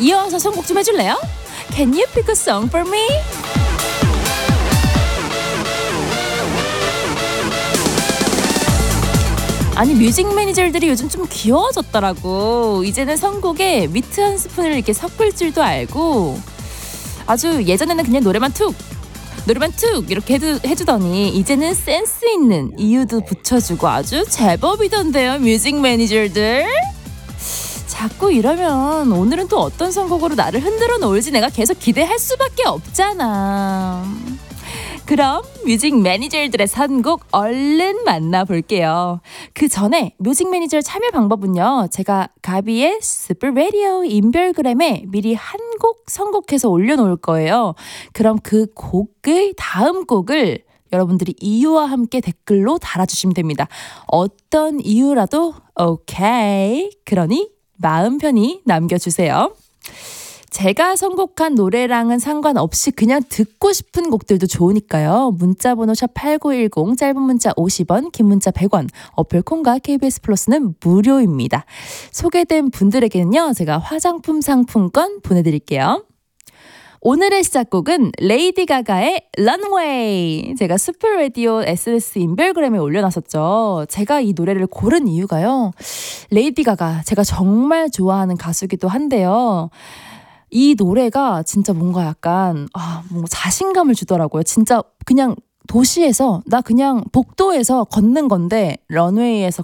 이어서 선곡 좀 해줄래요? Can you pick a song for me? 아니 뮤직 매니저들이 요즘 좀 귀여워졌더라고. 이제는 선곡에 위트 한 스푼을 이렇게 섞을 줄도 알고 아주 예전에는 그냥 노래만 툭 이렇게 해주더니 이제는 센스 있는 이유도 붙여주고 아주 제법이던데요, 뮤직 매니저들. 자꾸 이러면 오늘은 또 어떤 선곡으로 나를 흔들어 놓을지 내가 계속 기대할 수밖에 없잖아. 그럼 뮤직 매니저들의 선곡 얼른 만나볼게요. 그 전에 뮤직 매니저 참여 방법은요, 제가 가비의 슈퍼 라디오 인별그램에 미리 한 곡 선곡해서 올려놓을 거예요. 그럼 그 곡의 다음 곡을 여러분들이 이유와 함께 댓글로 달아주시면 됩니다. 어떤 이유라도 오케이. 그러니 마음 편히 남겨주세요. 제가 선곡한 노래랑은 상관없이 그냥 듣고 싶은 곡들도 좋으니까요. 문자번호 샵8910, 짧은 문자 50원, 긴 문자 100원, 어플콘과 KBS 플러스는 무료입니다. 소개된 분들에게는요, 제가 화장품 상품권 보내드릴게요. 오늘의 시작곡은 레이디 가가의 런웨이. 제가 슈퍼라디오 SNS 인별그램에 올려놨었죠. 제가 이 노래를 고른 이유가요, 레이디 가가 제가 정말 좋아하는 가수기도 한데요, 이 노래가 진짜 뭔가 약간 뭔가 자신감을 주더라고요. 진짜 그냥 도시에서 나 그냥 복도에서 걷는 건데 런웨이에서